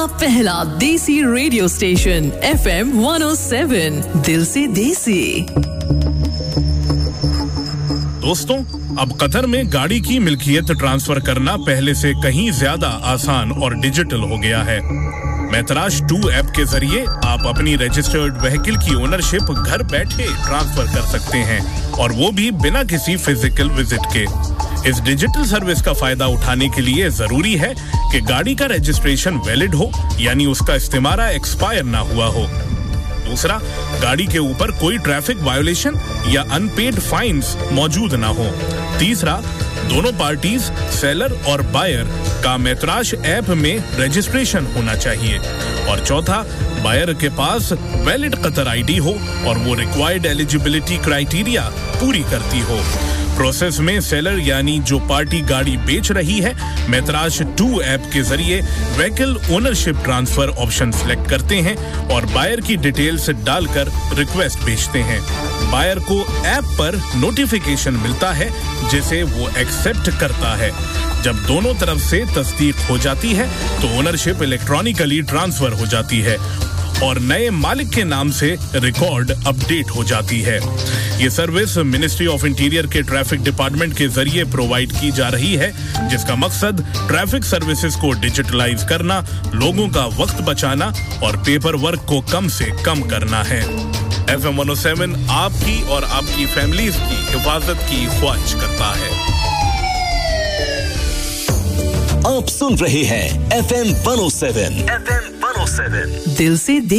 पहला देसी radio station FM 107 दिल से देसी। दोस्तों, अब कतर में गाड़ी की मिल्कियत ट्रांसफर करना पहले से कहीं ज्यादा आसान और डिजिटल हो गया है। मैतराज 2 ऐप के जरिए आप अपनी रजिस्टर्ड व्हीकल की ओनरशिप घर बैठे ट्रांसफर कर सकते हैं और वो भी बिना किसी फिजिकल विजिट के। इस डिजिटल सर्विस का फायदा उठाने के लिए जरूरी है कि गाड़ी का रजिस्ट्रेशन वैलिड हो, यानी उसका इस्तेमारा एक्सपायर ना हुआ हो। दूसरा, गाड़ी के ऊपर कोई ट्रैफिक वायोलेशन या अनपेड फाइन्स मौजूद ना हो। तीसरा, दोनों पार्टीज सेलर और बायर का मैतराज ऐप में रजिस्ट्रेशन होना चाहिए। और चौथा, बायर के पास वैलिड कतर आईडी हो और वो रिक्वायर्ड एलिजिबिलिटी क्राइटेरिया पूरी करती हो। प्रोसेस में सेलर यानी जो पार्टी गाड़ी बेच रही है, मैतराज 2 ऐप के जरिए vehicle ownership transfer option select करते हैं और बायर की डिटेल्स डालकर रिक्वेस्ट भेजते हैं। बायर को ऐप पर नोटिफिकेशन मिलता है जिसे वो एक्सेप्ट करता है। जब दोनों तरफ से तस्दीक हो जाती है तो ओनरशिप इलेक्ट्रॉनिकली ट्रांसफर हो जाती है और नए मालिक के नाम से रिकॉर्ड अपडेट हो जाती है। ये सर्विस मिनिस्ट्री ऑफ इंटीरियर के ट्रैफिक डिपार्टमेंट के जरिए प्रोवाइड की जा रही है, जिसका मकसद ट्रैफिक सर्विसेज को डिजिटलाइज करना, लोगों का वक्त बचाना और पेपर वर्क को कम से कम करना है। FM 107 आपकी और आपकी फैमिलीज की हिफाजत की ख्वाहिश करता है। आप सुन रहे हैं FM 107 दिल से